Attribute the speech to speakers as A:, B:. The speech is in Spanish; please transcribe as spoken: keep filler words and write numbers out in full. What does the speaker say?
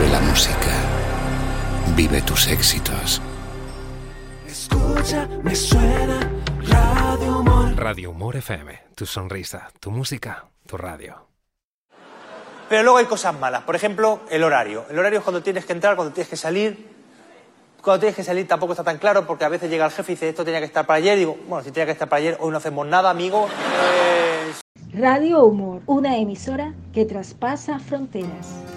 A: Descubre la música. Vive tus éxitos.
B: Escucha, me suena Radio Humor.
C: Radio Humor F M. Tu sonrisa, tu música, tu radio.
D: Pero luego hay cosas malas. Por ejemplo, el horario. El horario es cuando tienes que entrar, cuando tienes que salir. Cuando tienes que salir tampoco está tan claro, porque a veces llega el jefe y dice, esto tenía que estar para ayer. Y digo, bueno, si tenía que estar para ayer, hoy no hacemos nada, amigo. Pues...
E: Radio Humor, una emisora que traspasa fronteras.